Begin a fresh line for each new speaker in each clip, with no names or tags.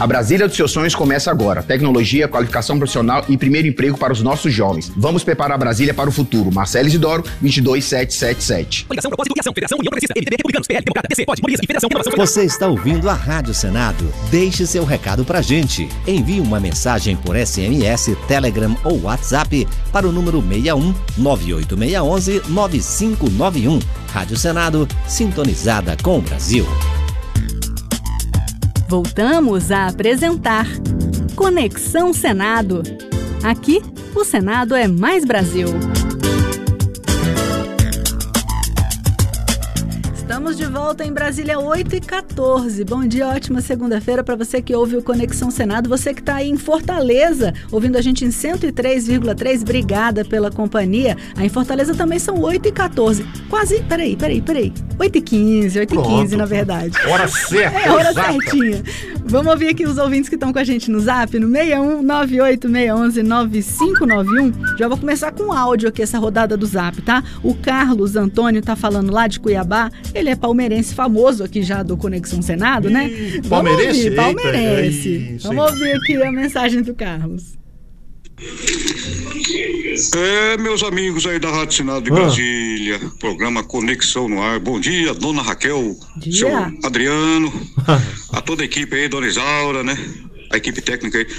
A Brasília dos seus sonhos começa agora. Tecnologia, qualificação profissional e primeiro emprego para os nossos jovens. Vamos preparar a Brasília para o futuro. Marcelo Isidoro, 22777.
Coligação, Propósito e Ação, Federação, União Progressista, MDB, Republicanos, PL, Democrata, DC, Pode, Mobiliza e Federação, Renovação.
Você está ouvindo a Rádio Senado. Deixe seu recado pra gente. Envie uma mensagem por SMS, Telegram ou WhatsApp para o número 61 98611 9591. Rádio Senado, sintonizada com o Brasil.
Voltamos a apresentar Conexão Senado. Aqui, o Senado é mais Brasil. Estamos de volta em Brasília, 8h14. Bom dia, ótima segunda-feira para você que ouve o Conexão Senado. Você que está aí em Fortaleza, ouvindo a gente em 103,3. Obrigada pela companhia. Aí em Fortaleza também são 8h14. Quase, peraí. 8h15, na verdade.
Hora certa.
É, hora certinha. Vamos ouvir aqui os ouvintes que estão com a gente no Zap, no 61986119591. Já vou começar com áudio aqui, essa rodada do Zap, tá? O Carlos Antônio tá falando lá de Cuiabá. Ele é palmeirense famoso aqui já do Conexão Senado, né?
Palmeirense?
Palmeirense. Vamos ouvir aqui a mensagem do Carlos.
Meus amigos aí da Rádio Senado de Brasília, programa Conexão no Ar. Bom dia, dona Raquel, seu Adriano, a toda a equipe aí, dona Isaura, né? A equipe técnica aí.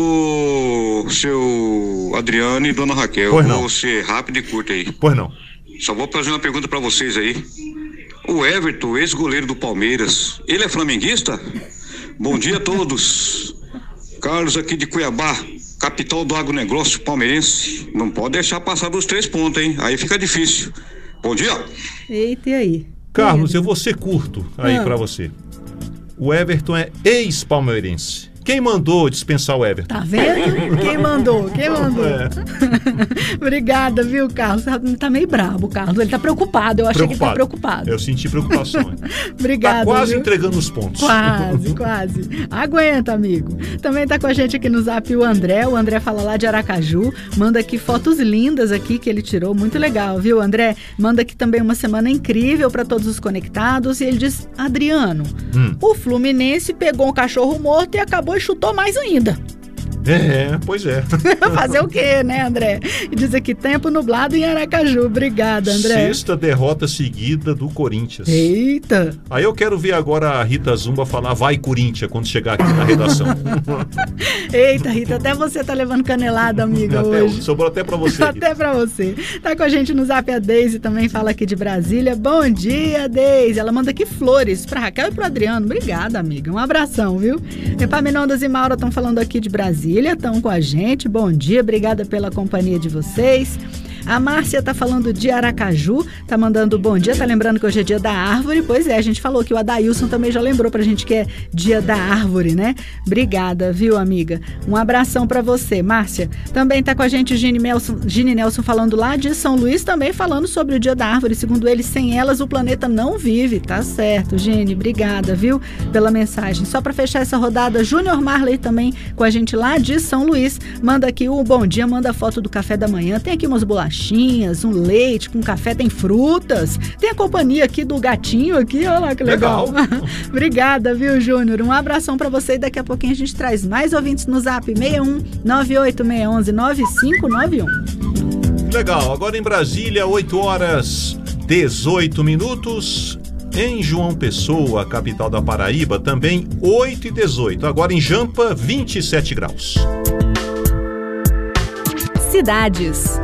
O seu Adriano e dona Raquel, vou ser rápido e curto aí.
Pois não.
Só vou fazer uma pergunta pra vocês aí. O Everton, ex-goleiro do Palmeiras, ele é flamenguista? Bom dia a todos. Carlos aqui de Cuiabá, capital do agronegócio palmeirense. Não pode deixar passar dos 3 pontos, hein? Aí fica difícil. Bom dia.
Eita, e aí?
Carlos, eu vou ser curto aí pra você. O Everton é ex-palmeirense. Quem mandou dispensar o Everton?
Tá vendo? Quem mandou? Obrigada, viu, Carlos? Tá meio brabo, Carlos. Ele tá preocupado. Eu achei que ele tá preocupado.
Eu senti preocupação.
Obrigada.
Tá quase
viu?
entregando os pontos.
Quase. Aguenta, amigo. Também tá com a gente aqui no Zap o André. O André fala lá de Aracaju. Manda aqui fotos lindas aqui que ele tirou. Muito legal, viu, André? Manda aqui também uma semana incrível pra todos os conectados. E ele diz, Adriano, o Fluminense pegou um cachorro morto e acabou e chutou mais ainda.
Pois é.
Fazer o quê, né, André? E diz aqui, tempo nublado em Aracaju. Obrigada, André.
6ª derrota seguida do Corinthians.
Eita!
Aí eu quero ver agora a Rita Zumba falar vai Corinthians quando chegar aqui na redação.
Eita, Rita, até você tá levando canelada, amiga, hoje.
Sobrou até pra você.
Até pra você. Tá com a gente no Zap a Deise, também fala aqui de Brasília. Bom dia, Deise. Ela manda aqui flores pra Raquel e pro Adriano. Obrigada, amiga. Um abração, viu? Epaminondas e Maura estão falando aqui de Brasília. Estão com a gente, bom dia, obrigada pela companhia de vocês. A Márcia tá falando de Aracaju, tá mandando bom dia, tá lembrando que hoje é dia da árvore. Pois é, a gente falou que o Adailson também já lembrou pra gente que é dia da árvore, né? Obrigada, viu, amiga? Um abração pra você, Márcia. Também tá com a gente o Gini Nelson falando lá de São Luís, também falando sobre o dia da árvore. Segundo ele, sem elas o planeta não vive. Tá certo, Gini, obrigada, viu, pela mensagem. Só pra fechar essa rodada, Júnior Marley também com a gente lá de São Luís. Manda aqui o bom dia, manda foto do café da manhã. Tem aqui umas bolachinhas, um leite com café, tem frutas, tem a companhia aqui do gatinho aqui, olha lá que legal. Obrigada, viu, Júnior? Um abração pra você e daqui a pouquinho a gente traz mais ouvintes no Zap 61 98611 9591.
Legal, agora em Brasília, 8h18. Em João Pessoa, capital da Paraíba, também 8h18. Agora em Jampa, 27 graus.
Cidades.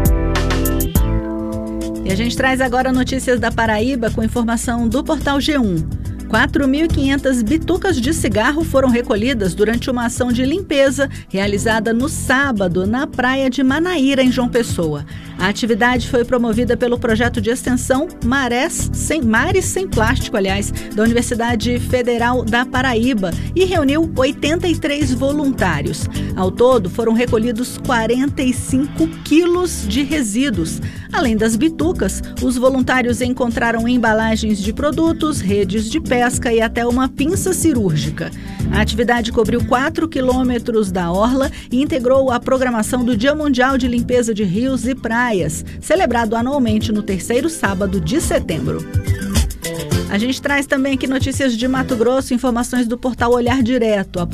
E a gente traz agora notícias da Paraíba com informação do portal G1. 4.500 bitucas de cigarro foram recolhidas durante uma ação de limpeza realizada no sábado na praia de Manaíra, em João Pessoa. A atividade foi promovida pelo projeto de extensão Mares Sem Plástico, da Universidade Federal da Paraíba e reuniu 83 voluntários. Ao todo, foram recolhidos 45 quilos de resíduos. Além das bitucas, os voluntários encontraram embalagens de produtos, redes de pesca e até uma pinça cirúrgica. A atividade cobriu 4 quilômetros da orla e integrou a programação do Dia Mundial de Limpeza de Rios e Praias, celebrado anualmente no 3º sábado de setembro. A gente traz também aqui notícias de Mato Grosso, informações do portal Olhar Direto.